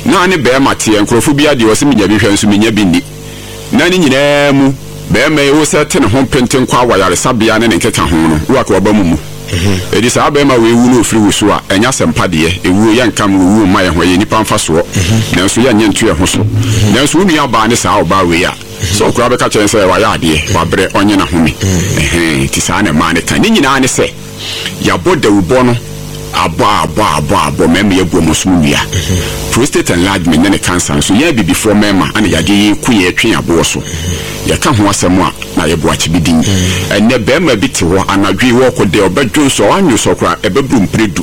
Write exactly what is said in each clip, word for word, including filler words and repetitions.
na ne be ma tie nkrofo bi ade wo se menya bi hwe nso menya bi ni na ni nyina mu be ma e wo se te ne ho penten kwa wayare sabia ne ne nkeka ho no wo aka oba mu mu edi sa be ma we wu no ofiri wo so a enya sempa de e wu ya nkam wu ma ye ho ye nipa mfa so na nso ya nye ntu e ho so na nso unu ya ba ne sa oba we ya so kura be ka chen se wa ya ade wa bre onye na home eh ti sa na ma ne kan ni nyina ne se ya boda ubo no abo abo abo abo meme ye bomo so nua prostate enlargement ne cancer so ya bi before mema ana ya de ku ye twen abo so ya ka ho asem a na ye boachi bidin enne be ma bi te ho anadwe wo ko de obadwo so anyo so kura ebebru mpredu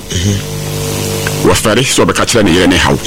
wo fere so be ka kire ne yere ne hawo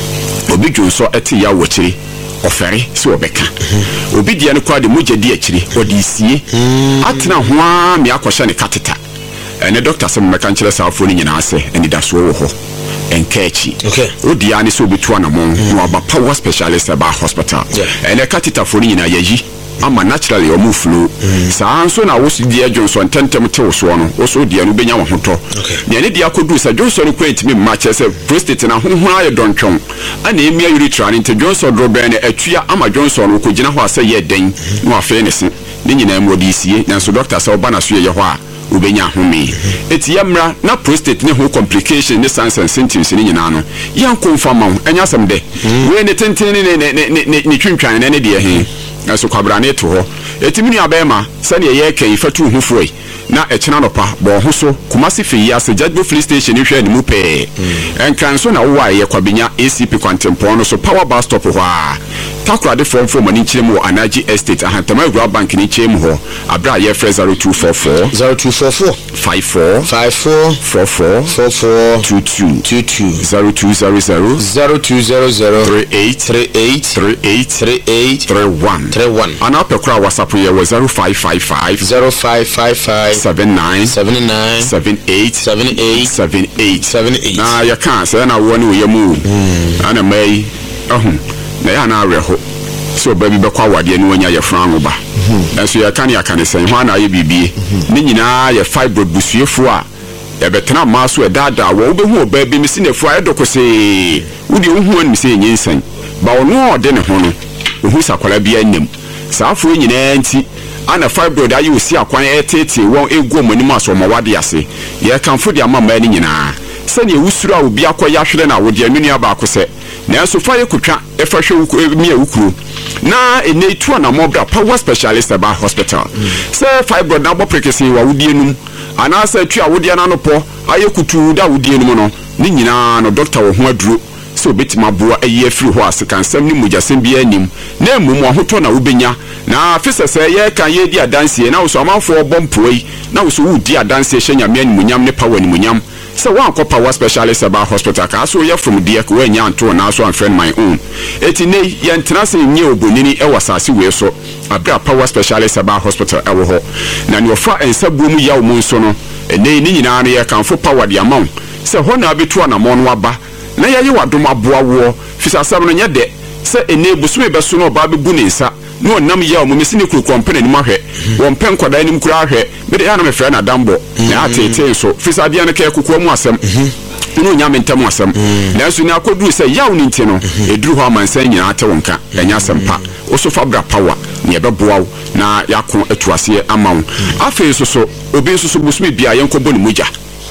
obi dwo so eti ya wo kire ofere so obeka obi dia ne kwa de mogya di akire odi sie atena ho a me akɔhye ne kateta ene doctor se mmeka nkyere saafo ni nyina ase eni da so wo ho enkechi okay odi ani so betu anamon no aba power specialist aba hospital ene kateta fo ni nyina yayi ama naturally o mu flow saa nso na wo si dia Johnson tentem te wo so no wo so dia no benya wo hoto ne ene dia kodu sa Johnson ko entimi ma che se prostate na honhon aye dontwon ana emia urethra ne te Johnson drobe ne atua ama Johnson ko gina ho ase ye den no afa ne se ne nyina mu odi sie na so doctor sa oba na so ye ho a ubenya home eti yamra na prostate ne ho complication ne signs and symptoms ne nyina no yan confirm am enya asem de we ne tenten ne ne ne ne twintwan ne ne de he aso kwabra ne to ho eti minu abema sane ye kan fatu hu fuoi na echina no pa bo ho so Kumasi fe ya se Judgebo Free Station ni hwe ne mu pe enkan so na wo aye kwabenya A C P Kwantempo no so power bus stop ho a takrade form form ni nkyere mu Anaji Estate ahantama Agro Bank ni nkyere mu ho abra ye frɛ zero two four four zero two four four five four five four four four four four two two two two zero two zero zero zero two zero zero three eight three eight three eight three eight three one three one ana pekura WhatsApp ye was zero five five five zero five five five seven nine seven nine seven eight seven eight seven eight seven eight na ya kan say na wo ne wo yemu ana mai ahun na ya na areho so baby be kwa wade ne wonya ye fran ba enso ya kan ya kan sen ho na ye bibie ne nyina ye fibroid busuefo a ya betena ma so edada wo be hu oba bi misinefu a edokose wudi hu an mise nyinsan ba ono ode ne ho no ohu sakwala bia nnem saafo nyina nti ana fibroid ayi osi akwan etete won egu monim aso ma wade ase ye kanfo de ama ma ni nyina sane ewusuru a obi akoya hwere na wode anunu aba akose na so fa ye kotwa e fa hwe mi awukuru na ene tu na mobra power specialist aba hospital se fibroid na boprekese wa wodi enum ana sa tu a wodi ana no po aye kutu da wodi enum no ni nyina no doctor wo ho aduro so betima boa ayi afiri ho asekansam ni mujasem bia anim na emum ahoto na wobenya na afisa se ye kan ye di adanse na wo so amanfo bompoi na wo so wudi adanse hye nyame animunyam ne power animunyam so one ko power specialist about hospital ka so ye from there ko anya anto na so friend my own eti ne ye ntena se nye obonini e wasase we so abra power specialist about hospital e wo ho na ne ofa ensabuom yawo mu nso no ene ni nyina no ye kanfo power de amount se ho na abetu na mo no aba na ye ye wadom aboa wo fisa sam no nye de se ene busume be so no ba be bu ne nsa no nam yawo mu mesine kuru kompene ni mahwe won pen kwada ni mkura ahwe me de ya na me frɛ na dambo na atete so fisa bia ne ka kukuo mu asem no nya mentam asem na so ni akodu se yawo ni nti no eduru ho amansan nyina ate wonka enya asempa oso fabra power ne ebeboawo na yakon atuase amawo afi so so obi so so busume bia yenkobo ni muja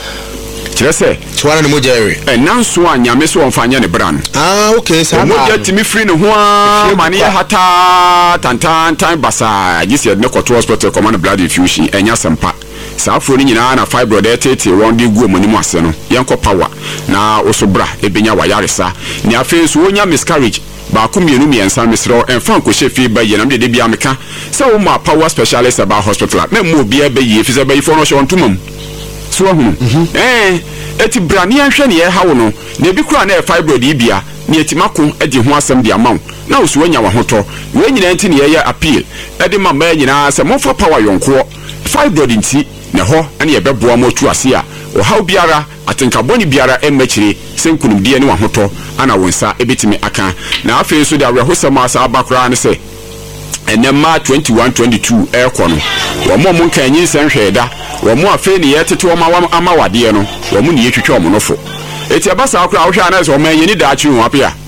kirese twana ne moja ere enanso anyame so onfanya ne bra no ah okay sa moja timi free ne ho a mane ya hata tantan tan basa gisi ne koto hospital command blood infusion enya sempa saafo ni nyina na fibroid etete won de gu omani mu ase no yenko power na osobra ebenya wayaresa ne afi so wonya miscarriage ba ku mienu miensa misro enfan ko shefi ba ye na de bia meka se wo ma power specialist about hospital na mo bia ba ye fi se ba ifo no hwe ontumam so hu eh eti brani anhwe ne ye hawo no na bi kura na fibroid ibia ne etimako edi ho asem de amaw na osu anya wa hoto we nyina nti ne ye appeal edi ma ma nyina se mo fa power yonko fibroid nti ne ho ane ye beboa mo tu ase a o haw biara atenkaboni biara emmachire senkunum die ne wa hoto ana wonsa ebetimi aka na afi so de awrehosam asa abakra ne se enema twenty-one twenty-two ekono wo mo mo kan yin san hweda wo mo afi ne ye tete wo ma ama wade no wo mo ne ye twetwe wo mo nofo eti abasa akra wo hwa na se wo ma yeni da achi wo apia